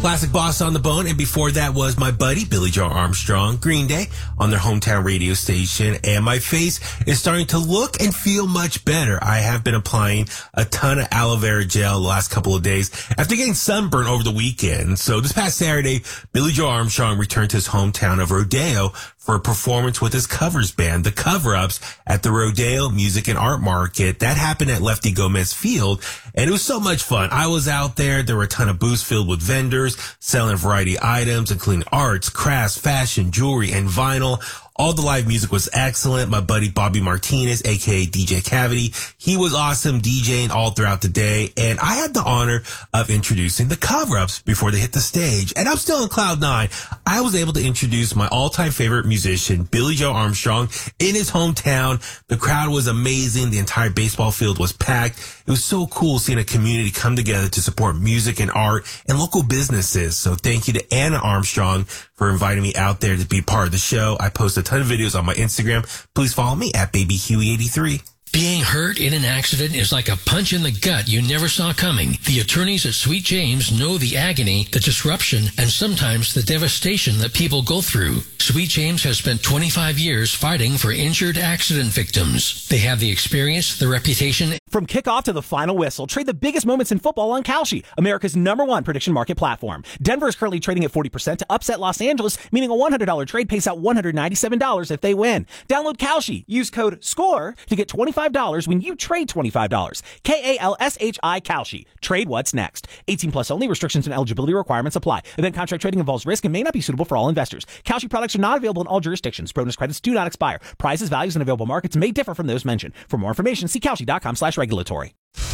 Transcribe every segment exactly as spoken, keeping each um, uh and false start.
Classic Boss on the Bone, and before that was my buddy Billy Joe Armstrong, Green Day, on their hometown radio station. And my face is starting to look and feel much better. I have been applying a ton of aloe vera gel the last couple of days after getting sunburn over the weekend. So this past Saturday, Billy Joe Armstrong returned to his hometown of Rodeo for a performance with his covers band, The Cover-Ups, at the Rodeo Music and Art Market. That happened at Lefty Gomez Field, and it was so much fun. I was out there. There were a ton of booths filled with vendors selling a variety of items, including arts, crafts, fashion, jewelry, and vinyl. All the live music was excellent. My buddy Bobby Martinez, a k a. D J Cavity, he was awesome DJing all throughout the day. And I had the honor of introducing the Cover-Ups before they hit the stage. And I'm still on cloud nine. I was able to introduce my all-time favorite musician, Billy Joe Armstrong, in his hometown. The crowd was amazing. The entire baseball field was packed. It was so cool seeing a community come together to support music and art and local businesses. So thank you to Anna Armstrong for inviting me out there to be part of the show. I post a ton of videos on my Instagram. Please follow me at Baby Huey eighty-three. Being hurt in an accident is like a punch in the gut you never saw coming. The attorneys at Sweet James know the agony, the disruption, and sometimes the devastation that people go through. Sweet James has spent twenty-five years fighting for injured accident victims. They have the experience, the reputation. From kickoff to the final whistle, trade the biggest moments in football on Kalshi, America's number one prediction market platform. Denver is currently trading at forty percent to upset Los Angeles, meaning a one hundred dollars trade pays out one hundred ninety-seven dollars if they win. Download Kalshi. Use code SCORE to get twenty-five dollars when you trade twenty-five dollars. K A L S H I Kalshi. Trade what's next. eighteen plus only. Restrictions and eligibility requirements apply. Event contract trading involves risk and may not be suitable for all investors. Kalshi products are not available in all jurisdictions. Bonus credits do not expire. Prices, values, and available markets may differ from those mentioned. For more information, see Kalshi.com slash regulatory.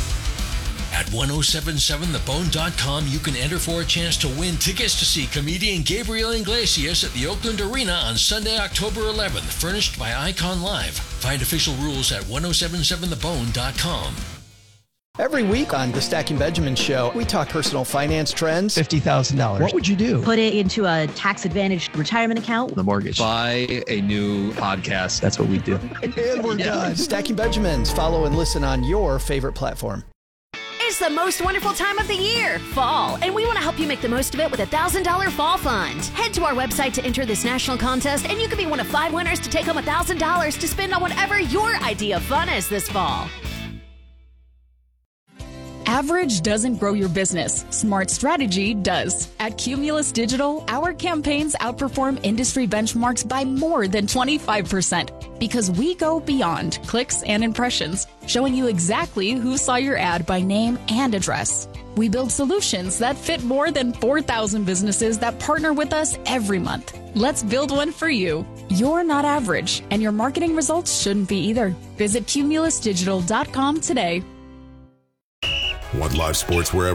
At ten seventy-seven the bone dot com, you can enter for a chance to win tickets to see comedian Gabriel Iglesias at the Oakland Arena on Sunday, October eleventh, furnished by Icon Live. Find official rules at ten seventy-seven the bone dot com. Every week on the Stacking Benjamin Show, we talk personal finance trends. fifty thousand dollars. What would you do? Put it into a tax-advantaged retirement account. The mortgage. Buy a new podcast. That's what we do. And we're yeah. done. Stacking Benjamins. Follow and listen on your favorite platform. It's the most wonderful time of the year, fall, and we want to help you make the most of it with a one thousand dollars Fall Fund. Head to our website to enter this national contest, and you could be one of five winners to take home one thousand dollars to spend on whatever your idea of fun is this fall. Average doesn't grow your business. Smart strategy does. At Cumulus Digital, our campaigns outperform industry benchmarks by more than twenty-five percent because we go beyond clicks and impressions, showing you exactly who saw your ad by name and address. We build solutions that fit more than four thousand businesses that partner with us every month. Let's build one for you. You're not average, and your marketing results shouldn't be either. Visit cumulus digital dot com today. Want live sports wherever